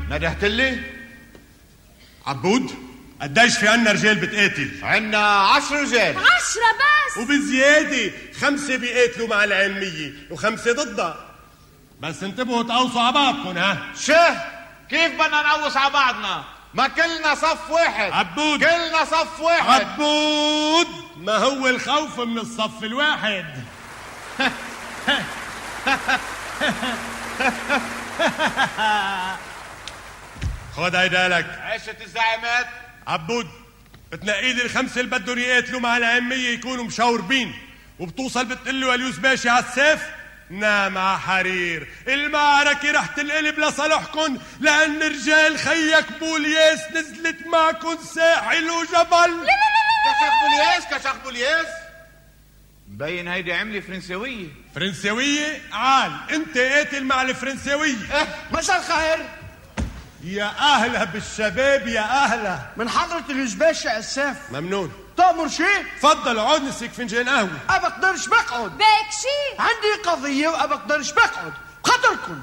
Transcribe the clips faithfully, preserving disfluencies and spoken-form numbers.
ندهت لي عبود، قديش في عنا رجال بتقاتل؟ عنا عشر رجال. عشرة بس؟ وبزيادة خمسة بيقاتلوا مع العلمية وخمسة ضدها. بس انتبهوا تقوصوا على بعضكم. ها شه كيف بدنا نقوص على بعضنا؟ ما كلنا صف واحد. عبود، كلنا صف واحد. عبود، ما هو الخوف من الصف الواحد. خد هيدالك. عيشة الزعيمات. عبود، بتنقي لي الخمسة اللي بدهم يقاتلوا مع العمية يكونوا مشاوربين، وبتوصل بتقلوا اليوس باشي على السيف نام على حرير. المعركة رح تنقلب لصالحكن، لأن رجال خيك بولياس نزلت معكن ساحل وجبل. كشخ بولياس كشخ بولياس. مبين هيدي عملة فرنساوية. فرنساوية؟ عال انت قاتل مع الفرنساوية. اه مساء الخير. يا أهلا بالشباب، يا أهلا. من حضرة اليوزباشي عساف. ممنون. تأمر شيء؟ تفضل اقعد نسيك فنجان قهوة. أبا اقدرش بقعد. بيك شي عندي قضية وأبا اقدرش بقعد بخاطركم.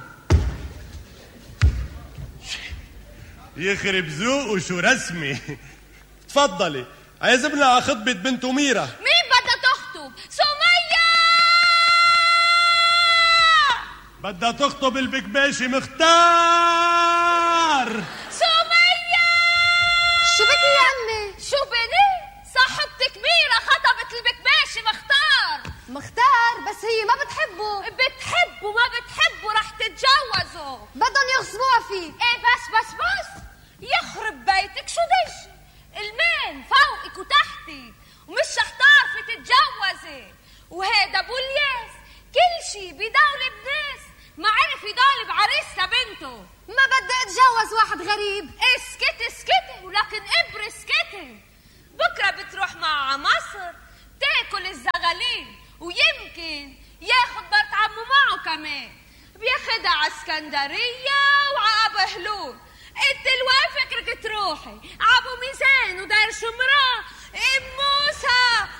يخرب ذوقه شو رسمي. تفضلي. عازمنا على خطبة بنته ميرا. مين بدها تخطب؟ سمية بدها تخطب البكباشي مختار. سمية شو بدي يا امي؟ شو بني؟ صاحبتك ميرا خطبت البكباشي مختار. مختار بس هي ما بتحبه. بتحبه ما بتحبه رح تتجوزه. بدهم يغصبوها فيه. ايه بس بس بس يخرب بيتك شو دش؟ المين فوقك وتحتك ومش رح تعرفي تتجوزي. وهيدا بولياس كل شي بدولة بناس ما عرف يدول بعريس لبنته. ما بدي اتجوز واحد غريب. اسكتي اسكتي ولكن ابري اسكتي. بكره بتروح معه على مصر تاكل الزغاليل ويمكن ياخد بنت عمه معه كمان. بياخدها على اسكندريه وعلى ابو هلول. انت الوين فكرك تروحي؟ ابو ميزان ودار شمراه ام موسى